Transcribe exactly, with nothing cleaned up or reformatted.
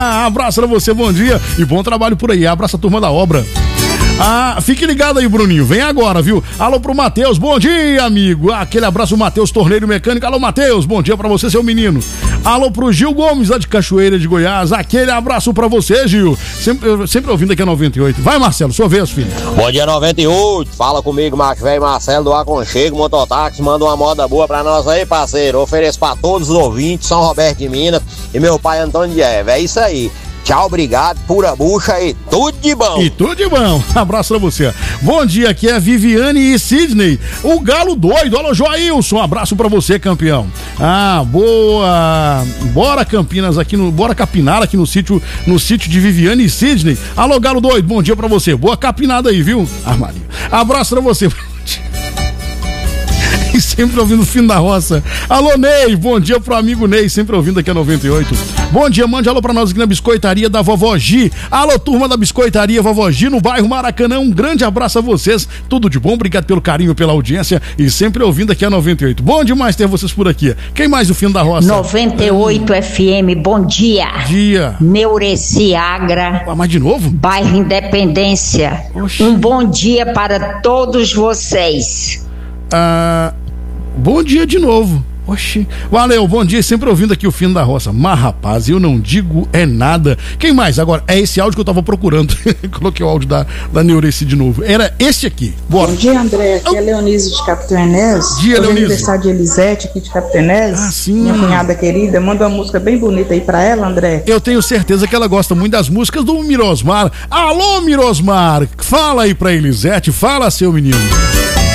Ah, abraço pra você, bom dia e bom trabalho por aí. Abraço a turma da obra. Ah, fique ligado aí, Bruninho. Vem agora, viu? Alô pro Matheus, bom dia, amigo. Ah, aquele abraço, Matheus, torneiro mecânico. Alô, Matheus, bom dia pra você, seu menino. Alô pro Gil Gomes, lá de Cachoeira de Goiás. Aquele abraço pra você, Gil. Sempre, sempre ouvindo aqui a noventa e oito. Vai, Marcelo, sua vez, filho. Bom dia, noventa e oito. Fala comigo, Marcos Velho Marcelo do Aconchego Mototáxi. Manda uma moda boa pra nós aí, parceiro. Ofereço pra todos os ouvintes, São Roberto de Minas e meu pai Antônio de Eva. É isso aí. Tchau, obrigado, pura bucha e tudo de bom. E tudo de bom. Abraço pra você. Bom dia, aqui é Viviane e Sidney. O Galo doido. Alô, Joailson. Um abraço pra você, campeão. Ah, boa. Bora, Campinas, aqui no. Bora capinar aqui no sítio, no sítio de Viviane e Sidney. Alô, Galo doido. Bom dia pra você. Boa capinada aí, viu? Ah, Maria. Abraço pra você. E sempre ouvindo o fim da roça. Alô, Ney, bom dia pro amigo Ney, sempre ouvindo aqui a noventa e oito. Bom dia, mande alô pra nós aqui na Biscoitaria da Vovó Gi. Alô, turma da Biscoitaria Vovó Gi, no bairro Maracanã, um grande abraço a vocês, tudo de bom, obrigado pelo carinho, pela audiência e sempre ouvindo aqui a noventa e oito. Bom demais ter vocês por aqui. Quem mais o fim da roça? noventa e oito F M, bom dia. Dia. Neureci Agra. Ah, mas de novo? Bairro Independência. Oxi. Um bom dia para todos vocês. Ah, bom dia de novo. Oxi. Valeu, bom dia, sempre ouvindo aqui o fim da roça. Mas rapaz, eu não digo é nada. Quem mais? Agora, é esse áudio que eu tava procurando. Coloquei o áudio da, da Neureci de novo. Era esse aqui. Bora. Bom dia, André. Aqui é Leonise de Capitães. Dia, Leonise. Aniversário de Elisete aqui de Capitães. Ah, sim. Minha cunhada querida. Manda uma música bem bonita aí pra ela, André. Eu tenho certeza que ela gosta muito das músicas do Mirosmar. Alô, Mirosmar. Fala aí pra Elisete. Fala, seu menino.